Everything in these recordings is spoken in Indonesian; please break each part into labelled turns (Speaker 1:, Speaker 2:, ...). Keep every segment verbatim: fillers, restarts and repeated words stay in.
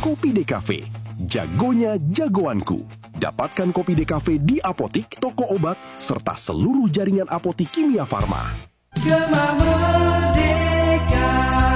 Speaker 1: Kopi D Cafe. Jagonya jagoanku. Dapatkan Kopi D Cafe di apotik, toko obat, serta seluruh jaringan apotik Kimia Farma.
Speaker 2: Gema Merdeka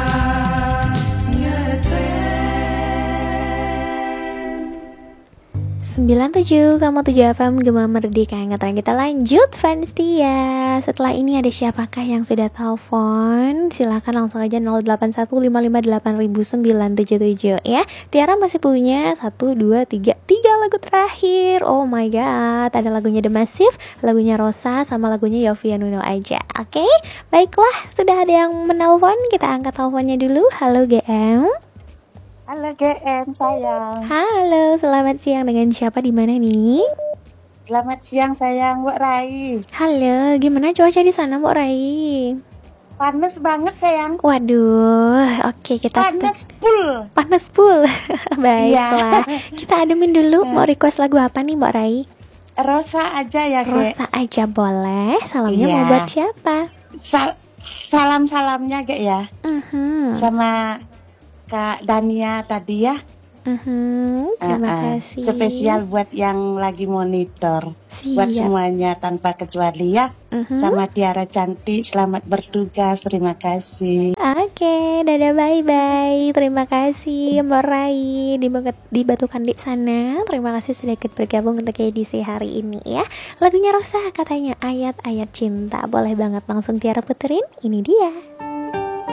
Speaker 3: sembilan puluh tujuh koma tujuh F M Gema Merdeka Ngetren. Kita lanjut fans dia. Setelah ini ada siapakah yang sudah telepon? Silakan langsung aja nol delapan satu lima lima delapan sembilan tujuh tujuh ya. Tiara masih punya satu, dua, tiga tiga lagu terakhir. Oh my god, ada lagunya The Massive, lagunya Rosa, sama lagunya Yovie Nuno aja. Oke, okay? Baiklah, sudah ada yang menelpon. Kita angkat teleponnya dulu. Halo G M.
Speaker 4: Halo G M sayang.
Speaker 3: Halo, selamat siang. Dengan siapa, di mana nih?
Speaker 4: Selamat siang sayang, Mbak Rai.
Speaker 3: Halo, gimana cuaca di sana Mbak Rai?
Speaker 4: Panas banget sayang.
Speaker 3: Waduh, oke kita
Speaker 4: panas full.
Speaker 3: Panas full. Baiklah.
Speaker 4: Ya.
Speaker 3: Kita ademin dulu. Mau request lagu apa nih Mbak Rai?
Speaker 4: Rosa aja ya, Ge.
Speaker 3: Rosa aja boleh. Salamnya
Speaker 4: ya.
Speaker 3: mau buat siapa?
Speaker 4: Sal- salam-salamnya Ge ya.
Speaker 3: Uh-huh.
Speaker 4: Sama Kak Dania tadi ya.
Speaker 3: Uh-huh. Terima uh-uh. kasih.
Speaker 4: Spesial buat yang lagi monitor. Siap. Buat semuanya tanpa kecuali ya. Uh-huh. Sama Tiara cantik, selamat bertugas. Terima kasih.
Speaker 3: Oke, okay, dadah bye-bye. Terima kasih Mbak Rai di, di Batu Kandi sana. Terima kasih sudah ikut bergabung untuk edisi hari ini ya. Lagunya Rosa katanya ayat-ayat cinta. Boleh banget langsung Tiara puterin. Ini dia.